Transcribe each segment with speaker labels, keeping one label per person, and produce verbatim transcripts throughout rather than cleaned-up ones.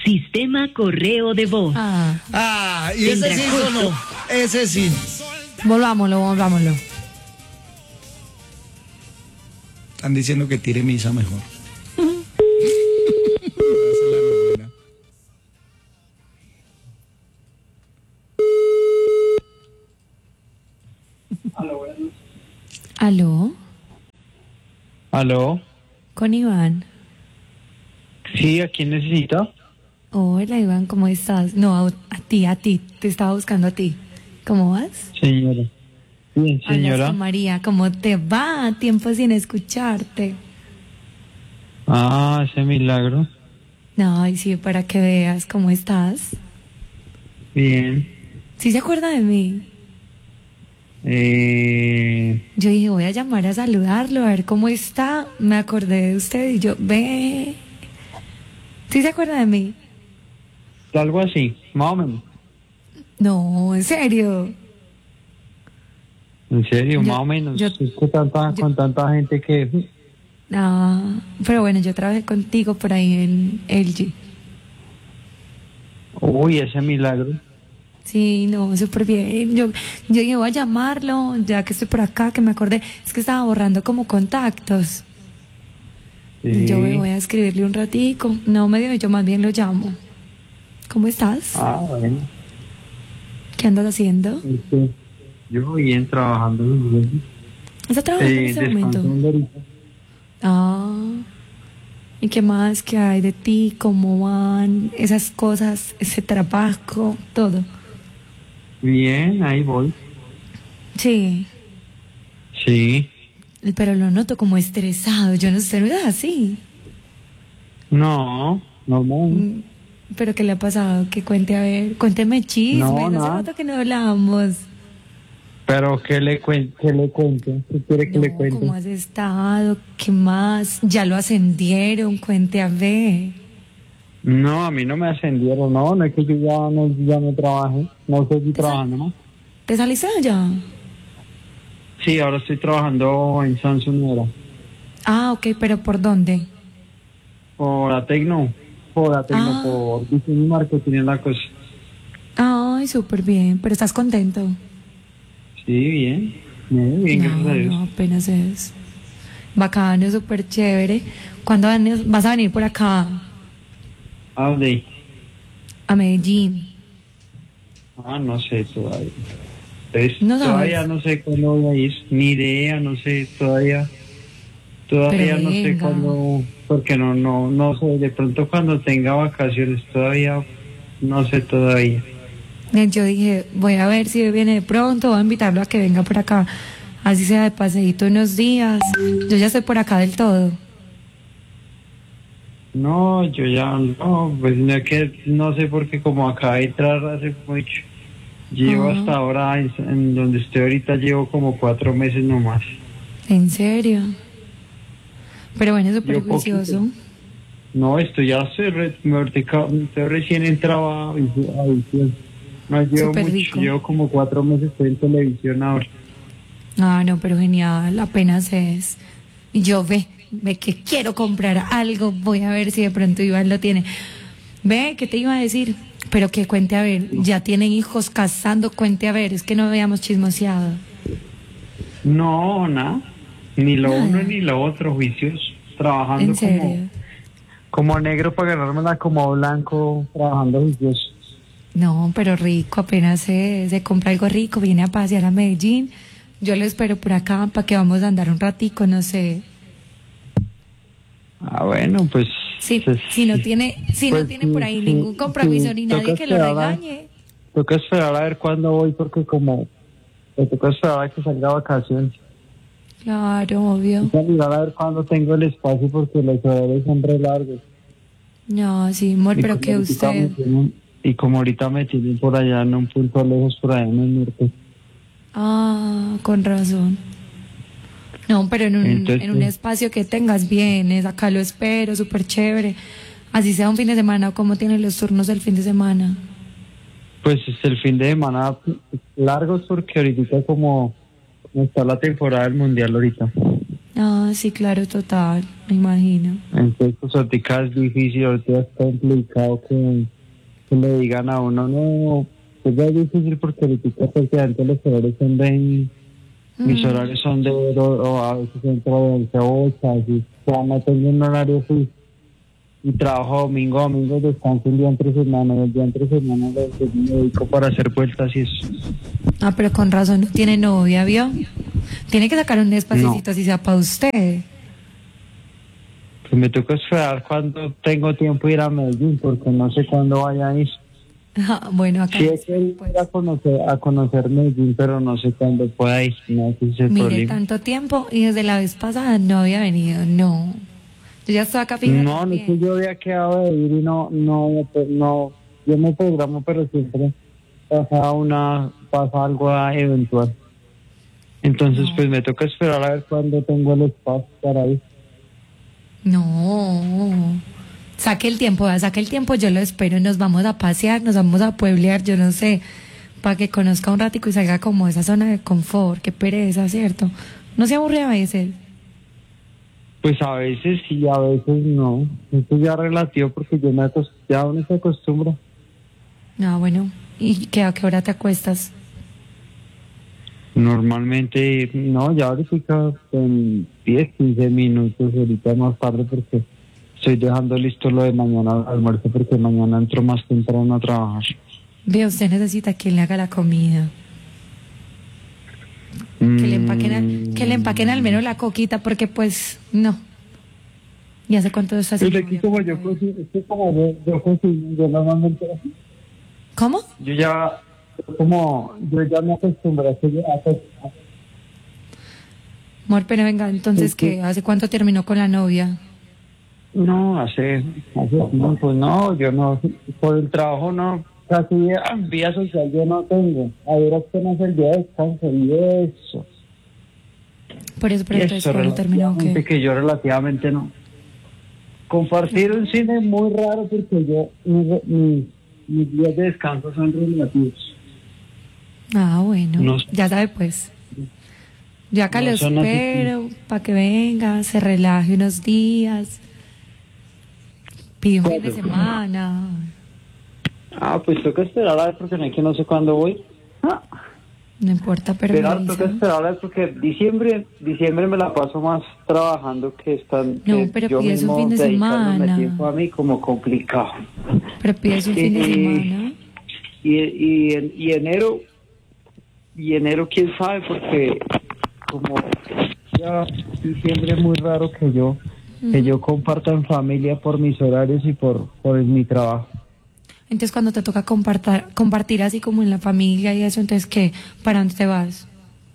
Speaker 1: Sistema correo de voz.
Speaker 2: Ah,
Speaker 3: Ah, y ese sí o no. Ese sí.
Speaker 2: volvámoslo, volvámoslo.
Speaker 3: Están diciendo que tire misa mejor.
Speaker 2: ¿Aló?
Speaker 4: ¿Aló?
Speaker 2: Con Iván.
Speaker 4: Sí, ¿a quién necesita?
Speaker 2: Hola Iván, ¿cómo estás? No, a, a ti, a ti. Te estaba buscando a ti. ¿Cómo vas?
Speaker 4: Señora. Bien,
Speaker 2: Hablas
Speaker 4: señora.
Speaker 2: con María, ¿cómo te va? Tiempo sin escucharte.
Speaker 4: Ah, ese milagro.
Speaker 2: No, y sí, para que veas cómo estás.
Speaker 4: Bien.
Speaker 2: ¿Sí se acuerda de mí?
Speaker 4: Eh,
Speaker 2: Yo dije, voy a llamar a saludarlo, a ver cómo está. Me acordé de usted y yo, ve. ¿Sí se acuerda de mí?
Speaker 4: algo así, más o menos.
Speaker 2: No, en serio.
Speaker 4: En serio,
Speaker 2: Yo-
Speaker 4: más o menos.
Speaker 2: yo-
Speaker 4: es que tanta,
Speaker 2: yo-
Speaker 4: con tanta gente que...
Speaker 2: Ah, pero bueno, yo trabajé contigo por ahí en L G.
Speaker 4: Uy, ese milagro.
Speaker 2: Sí, no, súper bien. Yo, yo dije, voy a llamarlo, ya que estoy por acá, que me acordé. Es que estaba borrando como contactos.
Speaker 4: Sí.
Speaker 2: Yo voy a escribirle un ratico. No me dio, yo más bien lo llamo. ¿Cómo estás?
Speaker 4: Ah, bueno.
Speaker 2: ¿Qué andas haciendo?
Speaker 4: Este, yo bien trabajando. Bien.
Speaker 2: ¿Estás trabajando en
Speaker 4: Eh,
Speaker 2: este momento?
Speaker 4: descansando ahorita.
Speaker 2: Ah, ¿y qué más? ¿Qué hay de ti? ¿Cómo van esas cosas, ese trabajo, todo?
Speaker 4: Bien, ahí voy.
Speaker 2: Sí,
Speaker 4: Sí.
Speaker 2: pero lo noto como estresado. Yo no sé, no es así.
Speaker 4: No, normal.
Speaker 2: Mm, ¿Pero qué le ha pasado? Que cuente, a ver, cuénteme chismes.
Speaker 4: No,
Speaker 2: Hace
Speaker 4: nada.
Speaker 2: rato que no hablamos.
Speaker 4: Pero ¿qué le cuento? ¿Qué le cuento? ¿Qué quiere que
Speaker 2: No,
Speaker 4: le cuente?
Speaker 2: ¿cómo has estado? ¿Qué más? Ya lo ascendieron, cuente a ver.
Speaker 4: No, a mí no me ascendieron, no, no es que yo ya no, ya no trabaje, no seguí
Speaker 2: ¿Te sal-
Speaker 4: trabajando, ¿no?
Speaker 2: ¿Te saliste de allá?
Speaker 4: Sí, ahora estoy trabajando en Samsung ahora,
Speaker 2: Ah, ok, pero ¿por dónde?
Speaker 4: por Atecno, por Atecno,
Speaker 2: Ah.
Speaker 4: por diseño y marketing es la cosa.
Speaker 2: Ay, súper bien, pero ¿estás contento?
Speaker 4: Sí, bien, bien, bien,
Speaker 2: no,
Speaker 4: gracias a Dios.
Speaker 2: no, apenas es. Bacano, súper chévere. ¿Cuándo van- vas a venir por acá,
Speaker 4: ¿A dónde?
Speaker 2: a Medellín?
Speaker 4: Ah, no sé todavía. Entonces,
Speaker 2: No sabes.
Speaker 4: todavía no sé cuándo voy a ir, ni idea, no sé, todavía, todavía
Speaker 2: Pero
Speaker 4: no sé
Speaker 2: venga.
Speaker 4: cuándo, porque no, no, no sé, de pronto cuando tenga vacaciones, todavía, no sé todavía.
Speaker 2: Bien, yo dije, voy a ver si viene de pronto, voy a invitarlo a que venga por acá, así sea de paseíto unos días. Yo ya estoy por acá del todo.
Speaker 4: No, yo ya no, pues no es que no sé porque como acabé de entrar hace mucho, llevo
Speaker 2: Ajá.
Speaker 4: hasta ahora en, en donde estoy ahorita llevo como cuatro meses nomás.
Speaker 2: ¿En serio? Pero bueno, súper
Speaker 4: Yo poquito.
Speaker 2: juicioso.
Speaker 4: No, esto ya estoy, re, me ahorita- estoy recién entrado a, a visión. No llevo
Speaker 2: Súper
Speaker 4: mucho,
Speaker 2: rico.
Speaker 4: llevo como cuatro meses estoy en televisión ahora.
Speaker 2: Ah, no, pero genial, apenas es. Y yo ve, ve que quiero comprar algo, voy a ver si de pronto Iván lo tiene. Ve, ¿qué te iba a decir? Pero que cuente a ver, ya tienen hijos casando, cuente a ver, es que no habíamos chismoseado.
Speaker 4: No, nada, ni lo
Speaker 2: Nada.
Speaker 4: uno ni lo otro, juicios, trabajando
Speaker 2: ¿En serio?
Speaker 4: como, como negro para ganármela como blanco, trabajando juicioso.
Speaker 2: No, pero rico, apenas se, se compra algo rico, viene a pasear a Medellín. Yo lo espero por acá para que vamos a andar un ratico, no sé.
Speaker 4: Ah, bueno, pues...
Speaker 2: Si,
Speaker 4: pues,
Speaker 2: si no tiene, si
Speaker 4: pues,
Speaker 2: no tiene por ahí
Speaker 4: sí,
Speaker 2: ningún
Speaker 4: sí,
Speaker 2: compromiso
Speaker 4: sí,
Speaker 2: ni
Speaker 4: toca
Speaker 2: nadie que lo
Speaker 4: esperar a-
Speaker 2: regañe.
Speaker 4: Toca esperar a ver cuándo voy porque como... Me toca esperar a que salga de vacaciones.
Speaker 2: Claro, obvio.
Speaker 4: Toca mirar a ver cuándo tengo el espacio porque los horarios son re largos.
Speaker 2: No, sí, amor,
Speaker 4: Y
Speaker 2: pero
Speaker 4: como
Speaker 2: que
Speaker 4: ahorita me
Speaker 2: usted...
Speaker 4: tienen- Y como ahorita me tienen por allá en un punto lejos, por allá en el norte.
Speaker 2: Ah, con razón. No, pero en un,
Speaker 4: Entonces,
Speaker 2: en un espacio que tengas bien, es acá lo espero, súper chévere. Así sea un fin de semana o cómo tienen los turnos del fin de semana.
Speaker 4: Pues es el fin de semana largos porque ahorita como, como está la temporada del mundial ahorita.
Speaker 2: Ah, sí, claro, total. Me imagino.
Speaker 4: Entonces, pues ahorita es difícil, ahorita es complicado que, que le digan a uno, no, pues es difícil porque ahorita prácticamente los horarios son de, mm. mis horarios son de, o a veces entro de once a ocho, así, o sea, no tengo un horario fijo. Y trabajo domingo a domingo, descanso un día entre semana, y el día entre semana lo que me dedico para hacer vueltas y eso.
Speaker 2: Ah, pero con razón no tiene novia, ¿vio? Tiene que sacar un espacito no. así sea para usted.
Speaker 4: Pues me toca esperar cuando tengo tiempo ir a Medellín, porque no sé cuándo vaya a ir.
Speaker 2: Ah, bueno, acá
Speaker 4: sí, es que ir pues. a conocer a conocer Medellín, pero no sé cuándo pueda ir. No, ese es el
Speaker 2: Mire,
Speaker 4: problema.
Speaker 2: tanto tiempo y desde la vez pasada no había venido, no. Yo ya estoy acá fija.
Speaker 4: No, no es que yo había quedado de ir y no, no, no, yo me programo, pero siempre pasa una, pasa algo eventual. Entonces, no. pues me toca esperar a ver cuándo tengo el espacio para ir.
Speaker 2: No, saque el tiempo, saque el tiempo, yo lo espero, nos vamos a pasear, nos vamos a pueblear, yo no sé, para que conozca un ratico y salga como esa zona de confort, qué pereza, ¿cierto? ¿No se aburre a veces?
Speaker 4: Pues a veces sí, a veces no. Esto ya es relativo porque yo me acost- ya uno se acostumbra.
Speaker 2: Ah, bueno. ¿Y qué, a qué hora te acuestas?
Speaker 4: Normalmente, no, ya ahorita en diez, quince minutos, ahorita más tarde porque estoy dejando listo lo de mañana al almuerzo porque mañana entro más temprano a trabajar.
Speaker 2: Ve, usted necesita que le haga la comida. Que le empaquen, al, que le empaquen al menos la coquita, porque pues, no. ¿Y hace cuánto estás
Speaker 4: haciendo? Es que como yo cocino, es que como yo, yo cocino, yo normalmente...
Speaker 2: ¿Cómo?
Speaker 4: Yo ya, como, yo ya me acostumbré a cocinar.
Speaker 2: Amor, pero venga, entonces, sí, ¿qué? ¿Hace cuánto terminó con la novia?
Speaker 4: No, hace, hace tiempo, no, yo no, por el trabajo no... Casi vía social yo no tengo. A ver, apenas el día de descanso y eso.
Speaker 2: Por eso, pero entonces, ¿cuándo terminó qué?
Speaker 4: Que yo relativamente no. Compartir un cine es muy raro porque yo, mis, mis, mis días de descanso son relativos.
Speaker 2: Ah, bueno,
Speaker 4: no,
Speaker 2: ya sabe pues. Yo acá no lo espero para que venga, se relaje unos días. Pide un fin de semana.
Speaker 4: Ah, pues toca esperar a ver porque no, es que no sé cuándo voy. Ah.
Speaker 2: No importa, pero
Speaker 4: esperar, toca esperar a ver porque diciembre, diciembre me la paso más trabajando que están.
Speaker 2: No,
Speaker 4: que
Speaker 2: pero
Speaker 4: yo
Speaker 2: pides un fin de semana.
Speaker 4: Tiempo a mí como complicado.
Speaker 2: Pero pides un
Speaker 4: y,
Speaker 2: fin de semana.
Speaker 4: Y, y, y enero, y enero quién sabe porque como ya diciembre es muy raro que yo, uh-huh. que yo comparta en familia por mis horarios y por, por mi trabajo.
Speaker 2: Entonces, cuando te toca compartir, compartir así como en la familia y eso, entonces, ¿qué? ¿Para dónde te vas?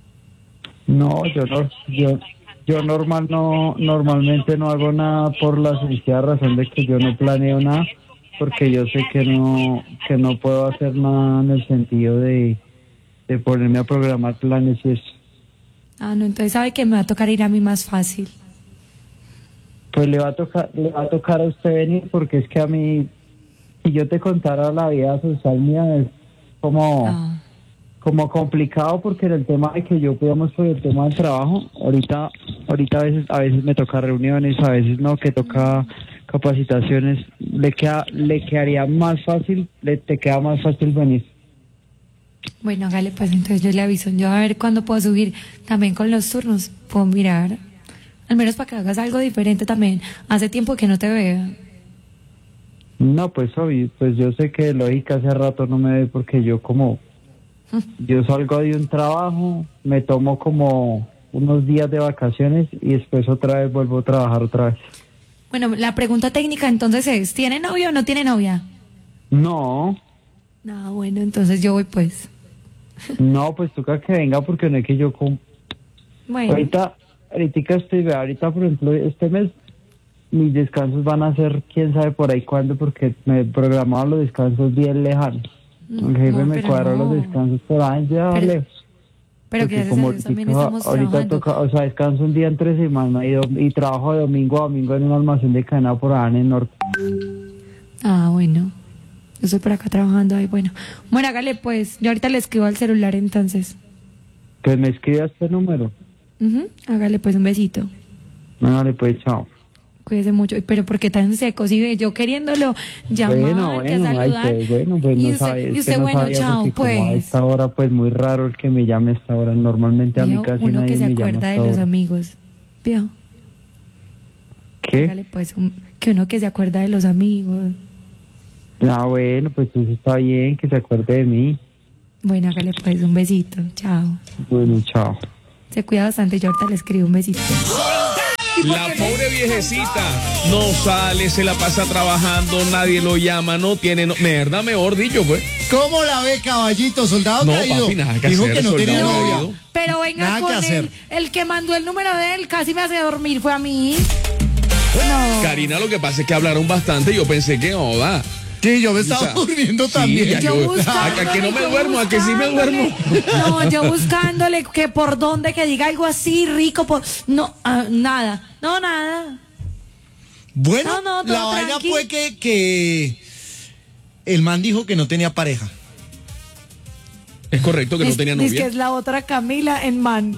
Speaker 4: No, yo no, yo, yo normal no, normalmente no hago nada por la sencilla razón de que yo no planeo nada, porque yo sé que no, que no puedo hacer nada en el sentido de, de ponerme a programar planes y eso.
Speaker 2: Ah, no, entonces sabe que me va a tocar ir a mí más fácil.
Speaker 4: Pues le va a tocar, le va a tocar a usted venir porque es que a mí, si yo te contara la vida social mía es como, ah. como complicado porque en el tema de que yo cuidamos por el tema del trabajo, ahorita, ahorita a veces, a veces me toca reuniones, a veces no, que toca capacitaciones, le queda, le quedaría más fácil, le te queda más fácil venir.
Speaker 2: Bueno, hágale pues, entonces yo le aviso, yo a ver cuándo puedo subir, también con los turnos, puedo mirar, al menos para que hagas algo diferente también, hace tiempo que no te vea.
Speaker 4: No, pues obvio, pues yo sé que lógica hace rato no me ve porque yo como, yo salgo de un trabajo, me tomo como unos días de vacaciones y después otra vez vuelvo a trabajar otra vez.
Speaker 2: Bueno, la pregunta técnica entonces es, ¿tiene novio o no tiene novia?
Speaker 4: No.
Speaker 2: No, bueno, entonces yo voy pues.
Speaker 4: No, pues toca que venga porque no es que yo... Com- bueno. Ahorita, ahorita estoy, ahorita por ejemplo, este mes mis descansos van a ser quién sabe por ahí cuándo porque me programaban los descansos bien lejanos. El jefe no, me cuadró no. los descansos por ahí ya pero, lejos.
Speaker 2: Pero que como también estamos
Speaker 4: ahorita
Speaker 2: trabajando.
Speaker 4: Toca, o sea, descanso un día entre semana y, do, y trabajo de domingo a domingo en un almacén de cadena por allá en el norte.
Speaker 2: Ah, bueno. Yo estoy por acá trabajando ahí, bueno. Bueno, hágale pues, yo ahorita le escribo al celular entonces.
Speaker 4: Pues me escribe a este número.
Speaker 2: Uh-huh. Hágale pues un besito.
Speaker 4: Hágale pues, chao.
Speaker 2: cuídese mucho. Pero ¿por qué tan seco? Si yo queriéndolo llamar,
Speaker 4: Bueno,
Speaker 2: que
Speaker 4: bueno, ay,
Speaker 2: saludar.
Speaker 4: pues, bueno, pues
Speaker 2: y
Speaker 4: no
Speaker 2: usted,
Speaker 4: sabe,
Speaker 2: y
Speaker 4: es
Speaker 2: usted
Speaker 4: que no
Speaker 2: bueno,
Speaker 4: sabía
Speaker 2: chao,
Speaker 4: porque como a
Speaker 2: pues.
Speaker 4: esta hora, pues muy raro el que me llame a esta hora. Normalmente a mí
Speaker 2: Vio,
Speaker 4: casi
Speaker 2: uno
Speaker 4: nadie
Speaker 2: que se
Speaker 4: me llama a
Speaker 2: acuerda de
Speaker 4: esta
Speaker 2: los
Speaker 4: hora.
Speaker 2: amigos. ¿Vio?
Speaker 4: ¿Qué?
Speaker 2: Hágale, pues, un- que uno que se acuerda de los amigos.
Speaker 4: Ah, bueno, pues eso está bien, que se acuerde de mí.
Speaker 2: Bueno, hágale pues un besito. Chao.
Speaker 4: Bueno, chao.
Speaker 2: Se cuida bastante. Yo ahorita le escribo un besito.
Speaker 5: La pobre viejecita no sale, se la pasa trabajando, nadie lo llama, no tiene, no, verdad, mejor dicho, pues.
Speaker 3: ¿Cómo la ve, caballito? Soldado
Speaker 5: No,
Speaker 3: caído.
Speaker 5: papi, nada que
Speaker 3: Dijo
Speaker 5: hacer,
Speaker 3: que no tenía
Speaker 5: soldado
Speaker 3: novia.
Speaker 5: caído.
Speaker 2: Pero venga
Speaker 3: Nada que
Speaker 2: con
Speaker 3: hacer.
Speaker 2: él. El que mandó el número de él casi me hace dormir. Fue a mí. No.
Speaker 5: Karina, lo que pasa es que hablaron bastante, yo pensé que no, va.
Speaker 3: Sí, yo me estaba
Speaker 5: O sea,
Speaker 3: durmiendo
Speaker 5: sí,
Speaker 3: también.
Speaker 5: ya
Speaker 2: Yo
Speaker 5: yo-
Speaker 2: buscándole,
Speaker 5: a que no me
Speaker 2: yo
Speaker 5: duermo, a que sí me duermo.
Speaker 2: buscándole. No, yo buscándole que por dónde, que diga algo así rico. Por... No, ah, nada. No, nada.
Speaker 3: Bueno,
Speaker 2: No, no, todo
Speaker 3: la vaina
Speaker 2: tranqui.
Speaker 3: fue que, que el man dijo que no tenía pareja.
Speaker 5: Es correcto que no
Speaker 2: Es-
Speaker 5: tenía
Speaker 2: dice que
Speaker 5: novia.
Speaker 2: es la otra Camila en man.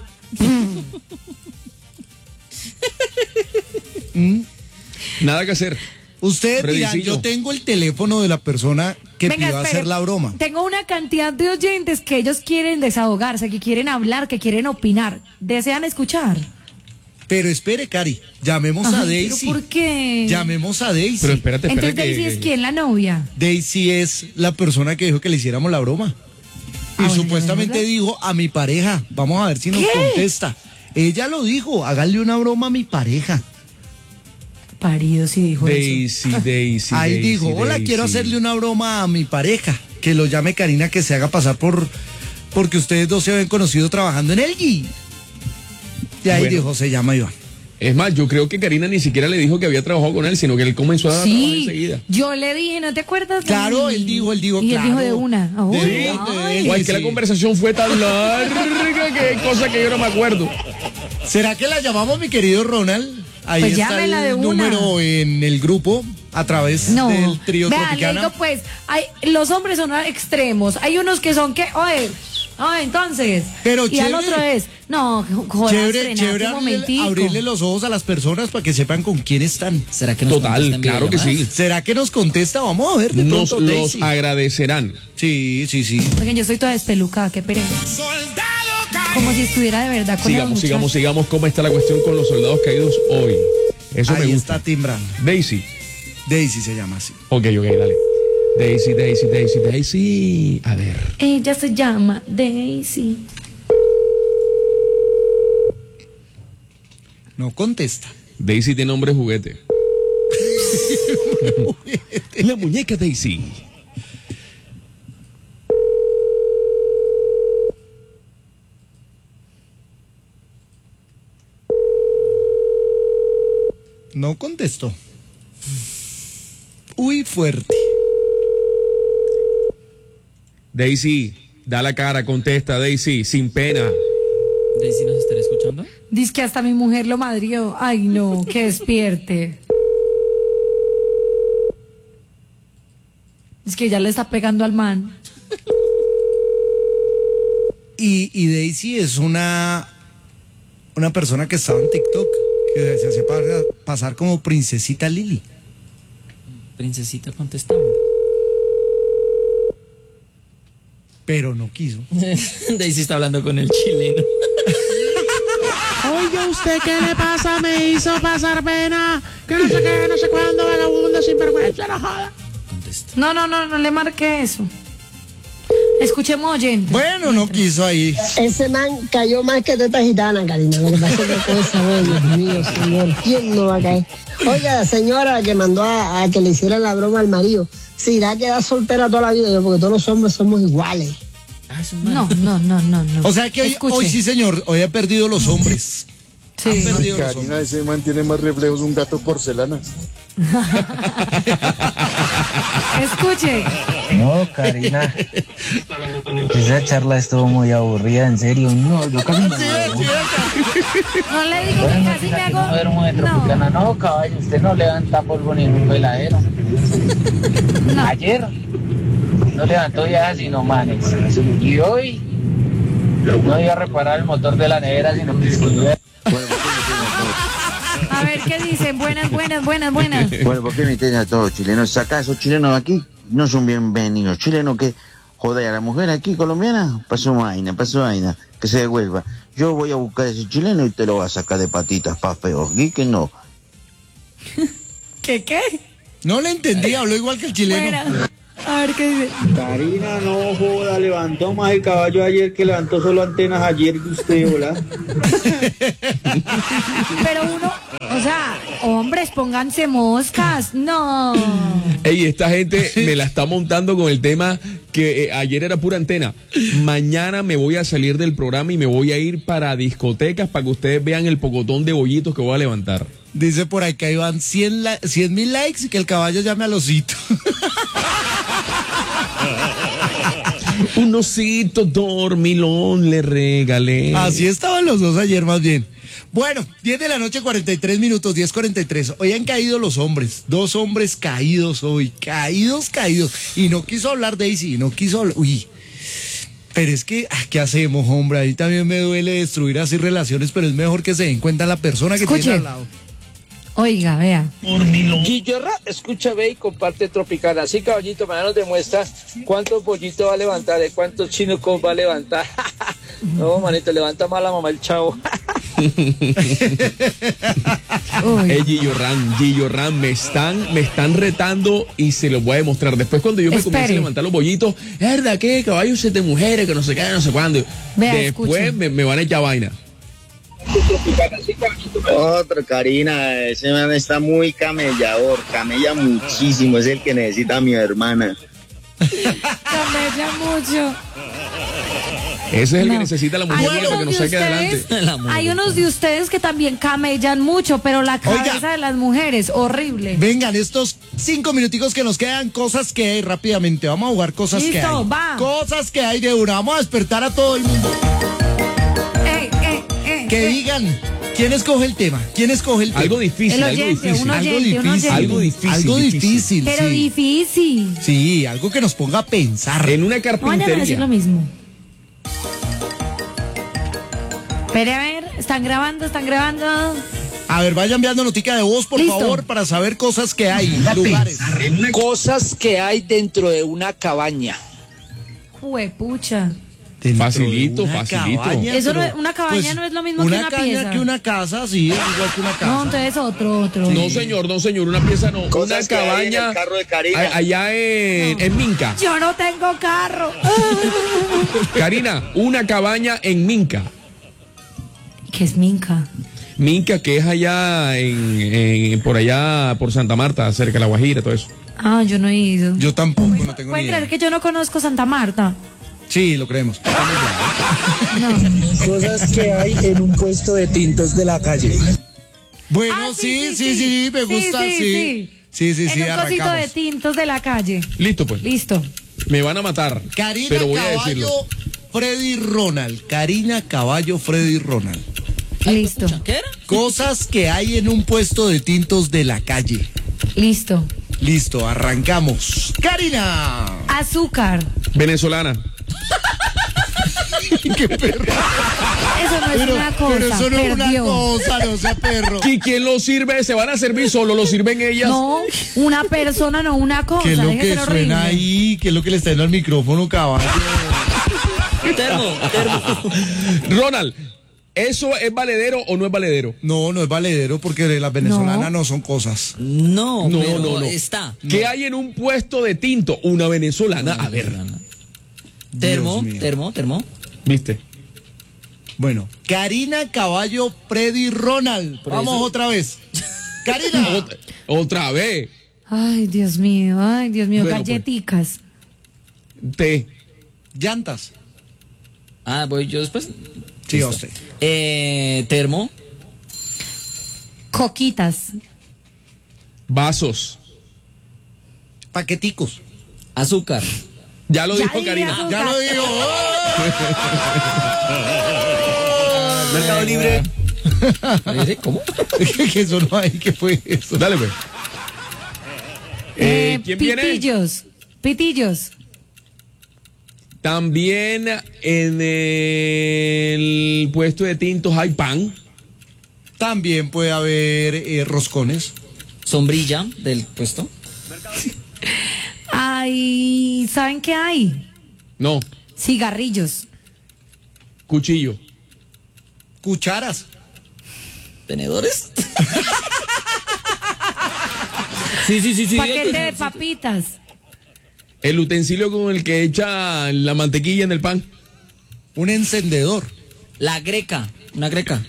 Speaker 5: Nada que hacer.
Speaker 3: Ustedes dirán,
Speaker 5: Fredicillo.
Speaker 3: yo tengo el teléfono de la persona que
Speaker 2: Venga,
Speaker 3: pidió
Speaker 2: espere.
Speaker 3: hacer la broma.
Speaker 2: Tengo una cantidad de oyentes que ellos quieren desahogarse, que quieren hablar, que quieren opinar. ¿Desean escuchar?
Speaker 3: Pero espere, Cari, llamemos a
Speaker 2: Ay,
Speaker 3: Daisy.
Speaker 2: ¿pero por qué?
Speaker 3: Llamemos a Daisy.
Speaker 5: Pero espérate, espérate.
Speaker 2: Entonces Daisy
Speaker 5: que-
Speaker 2: es quién, la novia.
Speaker 3: Daisy es la persona que dijo que le hiciéramos la broma. Y
Speaker 2: Ah, bueno,
Speaker 3: supuestamente
Speaker 2: ¿verdad?
Speaker 3: dijo a mi pareja. Vamos a ver si nos
Speaker 2: ¿Qué?
Speaker 3: contesta. Ella lo dijo, háganle una broma a mi pareja.
Speaker 2: Parido, sí dijo eso.
Speaker 5: Daisy, Daisy.
Speaker 3: Ahí
Speaker 5: Daisy,
Speaker 3: dijo, hola,
Speaker 5: Daisy.
Speaker 3: quiero hacerle una broma a mi pareja. Que lo llame Karina, que se haga pasar por... Porque ustedes dos se habían conocido trabajando en el G. Y ahí
Speaker 5: Bueno.
Speaker 3: dijo, se llama Iván.
Speaker 5: Es más, yo creo que Karina ni siquiera le dijo que había trabajado con él, sino que él comenzó a dar trabajo
Speaker 2: Sí,
Speaker 5: enseguida.
Speaker 2: yo le dije, ¿no te acuerdas?
Speaker 3: Claro,
Speaker 2: Ay.
Speaker 3: él dijo, él dijo,
Speaker 2: Y
Speaker 3: claro.
Speaker 2: él dijo de una. Uy,
Speaker 3: De- de-
Speaker 2: ay.
Speaker 5: Igual que
Speaker 3: sí.
Speaker 5: la conversación fue tan larga que hay cosas que yo no me acuerdo.
Speaker 3: ¿Será que la llamamos, mi querido Ronald? Ahí
Speaker 2: Pues
Speaker 3: está
Speaker 2: llámela de
Speaker 3: el
Speaker 2: una.
Speaker 3: número en el grupo a través
Speaker 2: No,
Speaker 3: del trío
Speaker 2: vean, le
Speaker 3: Tropicana.
Speaker 2: digo pues, hay, los hombres son extremos, hay unos que son que, oye, oye, entonces,
Speaker 3: Pero
Speaker 2: y al
Speaker 3: chévere.
Speaker 2: otro es, no, jodas,
Speaker 3: Chévere,
Speaker 2: frenate
Speaker 3: chévere
Speaker 2: un
Speaker 3: abrirle,
Speaker 2: momentico.
Speaker 3: abrirle los ojos a las personas para que sepan con quién están.
Speaker 6: ¿Será que nos
Speaker 5: Total,
Speaker 6: contestan
Speaker 5: claro que
Speaker 6: videollamadas?
Speaker 5: sí.
Speaker 3: ¿Será que nos contesta? Vamos a ver de
Speaker 5: Nos
Speaker 3: pronto,
Speaker 5: los
Speaker 3: Daisy.
Speaker 5: agradecerán.
Speaker 3: Sí, sí, sí.
Speaker 2: Oigan, yo estoy toda despelucada, qué pereza. Como si estuviera de verdad con
Speaker 5: Sigamos,
Speaker 2: el
Speaker 5: sigamos,
Speaker 2: muchacho.
Speaker 5: sigamos. ¿Cómo está la cuestión con los soldados caídos hoy? Eso
Speaker 3: Ahí
Speaker 5: me gusta.
Speaker 3: está timbrando.
Speaker 5: Daisy.
Speaker 3: Daisy se llama así.
Speaker 5: Ok, ok, dale. Daisy, Daisy, Daisy, Daisy. A ver.
Speaker 2: Ella se llama Daisy.
Speaker 3: No contesta.
Speaker 5: Daisy tiene nombre juguete. La muñeca Daisy.
Speaker 3: No contestó. Uy, fuerte.
Speaker 5: Daisy, da la cara, contesta, Daisy, sin pena.
Speaker 6: Daisy, ¿nos estará escuchando?
Speaker 2: Dice que hasta mi mujer lo madrió. Ay, no, que despierte. Es que ya le está pegando al man.
Speaker 3: Y, y Daisy es una, una persona que estaba en TikTok, que se hace pa- pasar como princesita Lili.
Speaker 6: Princesita, contestamos.
Speaker 3: Pero no quiso.
Speaker 6: Daisy está hablando con el chileno.
Speaker 7: Oiga, ¿usted qué le pasa? Me hizo pasar pena. Que no sé qué, no sé cuándo, vagabundo, sinvergüenza, no joda.
Speaker 6: Contesta.
Speaker 2: No, no, no, no le marque eso. Escuchemos oyentes.
Speaker 3: Bueno, no quiso ahí.
Speaker 8: Ese man cayó más que teta gitana, Karina. Lo que pasa es que con esa voz, Dios mío, señor, ¿quién no va a caer? Oiga, la señora que mandó a, a que le hicieran la broma al marido, se irá a quedar soltera toda la vida, yo, porque todos los hombres somos iguales.
Speaker 6: Ah, es un man.
Speaker 2: No, no, no, no, no.
Speaker 3: O sea que hoy,
Speaker 2: Escuche.
Speaker 3: hoy sí, señor, hoy ha perdido los hombres.
Speaker 2: Sí.
Speaker 3: Han perdido los
Speaker 9: Karina,
Speaker 3: hombres.
Speaker 9: ese man tiene más reflejos un gato porcelana.
Speaker 2: Escuche.
Speaker 10: No, Karina. Esa charla estuvo muy aburrida, en serio. No, yo casi me duermo.
Speaker 2: No le digo que casi me hago.
Speaker 10: No duermo de Tropicana. No, caballo, usted no levanta polvo ni en un veladero.
Speaker 2: No.
Speaker 10: Ayer no levantó ya sino manes. Y hoy no iba a reparar el motor de la nevera, sino que se iba.
Speaker 2: A A ver, ¿qué dicen? Buenas, buenas, buenas, buenas.
Speaker 11: Bueno, ¿por qué me entienden a todos los chilenos? Saca a esos chilenos aquí, no son bienvenidos. Chilenos que joder a la mujer aquí colombiana, pasó vaina, pasó vaina, que se devuelva. Yo voy a buscar a ese chileno y te lo voy a sacar de patitas pa' feo. Aquí que no.
Speaker 2: ¿Qué qué?
Speaker 3: No le entendí, habló igual que el chileno.
Speaker 2: Bueno, a ver qué dice.
Speaker 12: Karina, no joda, levantó más el caballo ayer que levantó solo antenas ayer de usted, hola.
Speaker 2: Pero uno, o sea, hombres, pónganse moscas. No.
Speaker 5: Ey, esta gente me la está montando con el tema que eh, ayer era pura antena. Mañana me voy a salir del programa y me voy a ir para discotecas para que ustedes vean el pocotón de bollitos que voy a levantar.
Speaker 3: Dice por ahí que ahí van cien mil likes y que el caballo llame al osito.
Speaker 5: Un osito dormilón le regalé.
Speaker 3: Así estaban los dos ayer más bien. Bueno, diez de la noche, cuarenta y tres minutos, diez cuarenta y tres. Hoy han caído los hombres, dos hombres caídos hoy, caídos, caídos. Y no quiso hablar Daisy, no quiso hablar, uy. Pero es que, ¿qué hacemos, hombre? Ahí también me duele destruir así relaciones, pero es mejor que se den cuenta la persona que
Speaker 2: Escuche.
Speaker 3: tiene al lado.
Speaker 2: Oiga, vea.
Speaker 13: Guillorra, escucha, ve y comparte Tropicana. Así, caballito, mañana nos demuestra cuántos bollitos va a levantar, de cuántos chinucos va a levantar. No, manito, levanta más la mamá el chavo.
Speaker 5: Ey, Gillo Ram, Gillo Ram, me están, me están retando y se los voy a demostrar. Después cuando yo me
Speaker 2: Espere.
Speaker 5: comience a levantar los bollitos, es verdad que caballos de mujeres, que no sé qué, no sé cuándo.
Speaker 2: Vea,
Speaker 5: Después me, me van a echar vaina.
Speaker 11: Otro, Karina, ese man está muy camellador, camella muchísimo, es el que necesita a mi hermana.
Speaker 2: Camella mucho.
Speaker 5: Ese es el
Speaker 2: No.
Speaker 5: que necesita la mujer
Speaker 2: Hay
Speaker 5: para que
Speaker 2: unos
Speaker 5: nos
Speaker 2: de
Speaker 5: saque adelante.
Speaker 2: ustedes, hay unos de ustedes que también camellan mucho, pero la cabeza
Speaker 3: Oiga.
Speaker 2: de las mujeres, horrible.
Speaker 3: Vengan, estos cinco minuticos que nos quedan, cosas que hay rápidamente. Vamos a jugar cosas que
Speaker 2: Listo,
Speaker 3: hay.
Speaker 2: va.
Speaker 3: Cosas que hay de una. Vamos a despertar a todo el mundo.
Speaker 2: Eh, eh, eh,
Speaker 3: Que
Speaker 2: eh.
Speaker 3: digan, ¿quién escoge el tema? ¿Quién escoge el tema?
Speaker 5: Algo difícil,
Speaker 2: El
Speaker 5: algo
Speaker 2: oyente,
Speaker 5: difícil.
Speaker 2: un
Speaker 3: Algo
Speaker 2: oyente, un
Speaker 3: difícil.
Speaker 2: oyente.
Speaker 5: Algo difícil,
Speaker 3: Algo
Speaker 5: difícil.
Speaker 3: difícil,
Speaker 2: Pero
Speaker 3: sí.
Speaker 2: difícil.
Speaker 3: Sí, algo que nos ponga a pensar.
Speaker 5: En una
Speaker 2: No vayan a decir
Speaker 5: carpintería.
Speaker 2: lo mismo. Espere, a ver, están grabando, están grabando.
Speaker 3: A ver, vaya enviando notica de voz, por
Speaker 2: Listo.
Speaker 3: favor, para saber cosas que hay, lugares.
Speaker 13: Cosas que hay dentro de una cabaña.
Speaker 2: Juepucha.
Speaker 3: Dentro
Speaker 5: Facilito,
Speaker 3: de una
Speaker 5: facilito.
Speaker 3: cabaña,
Speaker 2: Eso no
Speaker 3: pero,
Speaker 2: es- una cabaña no es lo mismo
Speaker 3: una
Speaker 2: que una
Speaker 3: caña
Speaker 2: pieza.
Speaker 3: que una casa, sí, es igual que una casa.
Speaker 2: No, entonces otro, otro.
Speaker 5: No, señor, no, señor, una pieza no.
Speaker 11: Cosas
Speaker 5: Una
Speaker 11: que hay en
Speaker 5: cabaña
Speaker 11: el carro de Karina.
Speaker 5: a- allá en, en Minca.
Speaker 2: Yo no tengo carro.
Speaker 5: Karina, una cabaña en Minca.
Speaker 2: ¿Qué es Minca?
Speaker 5: Minca, que es allá en, en- por allá, por Santa Marta, cerca de La Guajira, todo eso.
Speaker 2: Ah, yo no he ido.
Speaker 3: Yo tampoco, no tengo ni
Speaker 2: ¿Pueden
Speaker 3: idea.
Speaker 2: creer que yo no conozco Santa Marta?
Speaker 3: Sí, lo creemos.
Speaker 2: No.
Speaker 12: Cosas que hay en un puesto de tintos de la calle.
Speaker 3: Bueno,
Speaker 2: Ah,
Speaker 3: sí, sí, sí, me gusta, sí. Sí, sí, sí,
Speaker 2: En un cosito de
Speaker 3: arrancamos.
Speaker 2: tintos de la calle.
Speaker 5: Listo, pues.
Speaker 2: Listo.
Speaker 5: Me van a matar.
Speaker 3: Karina
Speaker 5: pero voy a decirlo.
Speaker 3: Caballo, Freddy Ronald. Karina Caballo, Freddy Ronald.
Speaker 2: Listo.
Speaker 6: ¿Qué era?
Speaker 3: Cosas que hay en un puesto de tintos de la calle.
Speaker 2: Listo.
Speaker 3: Listo, arrancamos. Karina.
Speaker 2: Azúcar.
Speaker 5: Venezolana.
Speaker 3: Qué perro.
Speaker 2: Eso no es
Speaker 3: Pero,
Speaker 2: una cosa.
Speaker 3: pero eso no es una
Speaker 2: perdió.
Speaker 3: cosa, no sea perro.
Speaker 5: ¿Y quién lo sirve? ¿Se van a servir solo? ¿Lo sirven ellas?
Speaker 2: No, una persona, no una cosa.
Speaker 3: ¿Qué es lo
Speaker 2: Deje de
Speaker 3: que
Speaker 2: ser
Speaker 3: suena
Speaker 2: horrible.
Speaker 3: ahí? ¿Qué es lo que le está dando al micrófono, caballo?
Speaker 6: Termo, termo.
Speaker 5: Ronald, ¿eso es valedero o no es valedero?
Speaker 3: No, no es valedero porque las venezolanas no, son cosas.
Speaker 6: No,
Speaker 5: No,
Speaker 6: pero
Speaker 5: no, no.
Speaker 6: está.
Speaker 5: ¿Qué hay en un puesto de tinto? Una venezolana. A ver,
Speaker 6: Termo,
Speaker 3: Dios mío.
Speaker 6: termo, termo.
Speaker 5: ¿viste?
Speaker 3: Bueno, Karina Caballo, Freddy Ronald.
Speaker 6: Por
Speaker 3: Vamos
Speaker 6: eso.
Speaker 3: otra vez. Karina.
Speaker 5: Ot- Otra vez.
Speaker 2: Ay, Dios mío, ay, Dios mío,
Speaker 5: Bueno, pues.
Speaker 2: galletitas.
Speaker 5: Té.
Speaker 3: Llantas.
Speaker 6: Ah, voy yo después.
Speaker 3: Sí,
Speaker 6: Listo.
Speaker 3: a usted.
Speaker 6: Eh, termo,
Speaker 2: Coquitas.
Speaker 5: Vasos.
Speaker 3: Paqueticos.
Speaker 6: azúcar.
Speaker 5: Ya lo
Speaker 2: Ya
Speaker 5: dijo
Speaker 2: dije
Speaker 5: Karina.
Speaker 2: azúcar.
Speaker 3: Ya lo digo.
Speaker 6: Mercado Libre. ¿Cómo?
Speaker 3: que eso no hay, ¿qué fue eso?
Speaker 5: Dale, pues. Eh,
Speaker 2: Eh,
Speaker 5: ¿Quién viene?
Speaker 2: pitillos. Pitillos.
Speaker 5: También en el puesto de tintos hay pan.
Speaker 3: También puede haber eh, roscones.
Speaker 6: Sombrilla del puesto.
Speaker 2: Ay, ¿saben qué hay?
Speaker 5: No.
Speaker 2: Cigarrillos.
Speaker 5: Cuchillo.
Speaker 3: Cucharas.
Speaker 6: ¿Tenedores? sí, sí, sí, sí.
Speaker 2: Paquete de papitas.
Speaker 5: El utensilio con el que echa la mantequilla en el pan.
Speaker 3: Un encendedor.
Speaker 6: La greca. Una greca.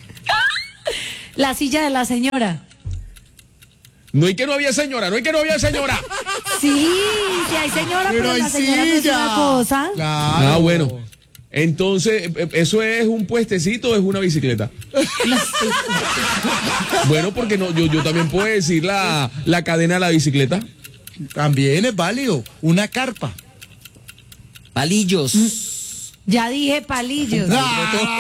Speaker 2: La silla de la señora.
Speaker 5: No hay que no había señora, no hay que no había señora.
Speaker 2: Sí, sí hay señora, pero, pero la señora no es una cosa.
Speaker 3: Claro.
Speaker 5: Ah, bueno. Entonces, ¿eso es un puestecito o es una bicicleta? Bueno, porque no, yo, yo también puedo decir la, la cadena de la bicicleta.
Speaker 3: También es válido. Una carpa.
Speaker 6: Palillos.
Speaker 2: Ya dije palillos.
Speaker 3: Ah.